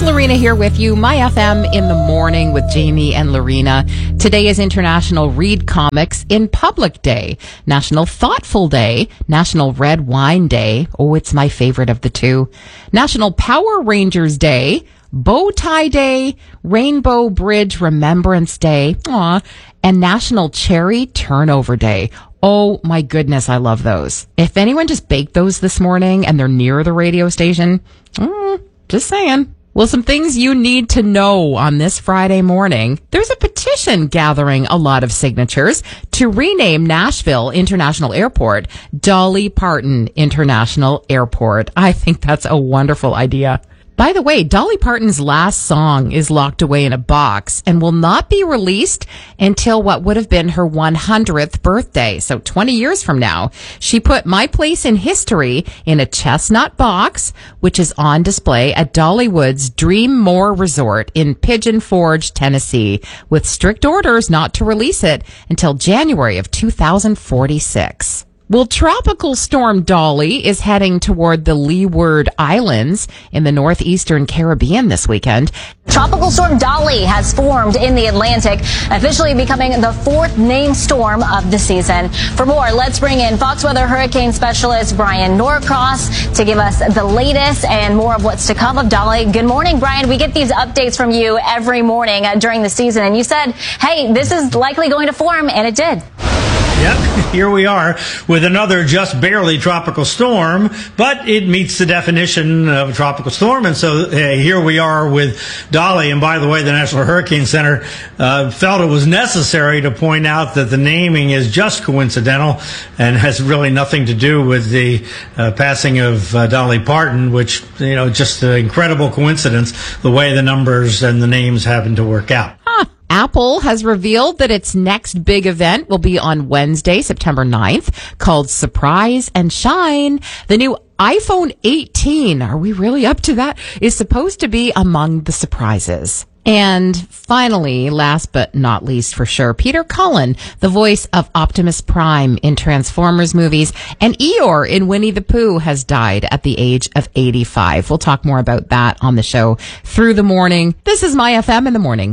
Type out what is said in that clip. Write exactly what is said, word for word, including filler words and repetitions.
Lorena here with you, My F M in the morning with Jamie and Lorena. Today is International Read Comics in Public Day, National Thoughtful Day, National Red Wine Day. Oh, it's my favorite of the two. National Power Rangers Day, Bow Tie Day, Rainbow Bridge Remembrance Day, aw, and National Cherry Turnover Day. Oh my goodness, I love those. If anyone just baked those this morning and they're near the radio station, mm, just saying. Well, some things you need to know on this Friday morning. There's a petition gathering a lot of signatures to rename Nashville International Airport Dolly Parton International Airport. I think that's a wonderful idea. By the way, Dolly Parton's last song is locked away in a box and will not be released until what would have been her one hundredth birthday. So twenty years from now, she put My Place in History in a chestnut box, which is on display at Dollywood's Dream More Resort in Pigeon Forge, Tennessee, with strict orders not to release it until January of two thousand forty-six. Well, Tropical Storm Dolly is heading toward the Leeward Islands in the northeastern Caribbean this weekend. Tropical Storm Dolly has formed in the Atlantic, officially becoming the fourth named storm of the season. For more, let's bring in Fox Weather hurricane specialist Brian Norcross to give us the latest and more of what's to come of Dolly. Good morning, Brian. We get these updates from you every morning uh, during the season, and you said, hey, this is likely going to form, and it did. Yep, here we are with another just barely tropical storm, but it meets the definition of a tropical storm, and so uh, here we are with Dolly. And by the way, the National Hurricane Center uh, felt it was necessary to point out that the naming is just coincidental and has really nothing to do with the uh, passing of uh, Dolly Parton, which, you know, just an incredible coincidence, the way the numbers and the names happen to work out. Huh. Apple has revealed that its next big event will be on Wednesday, September ninth, called Surprise and Shine. The new iPhone eighteen, are we really up to that, is supposed to be among the surprises. And finally, last but not least for sure, Peter Cullen, the voice of Optimus Prime in Transformers movies, and Eeyore in Winnie the Pooh, has died at the age of eighty-five. We'll talk more about that on the show through the morning. This is My F M in the morning.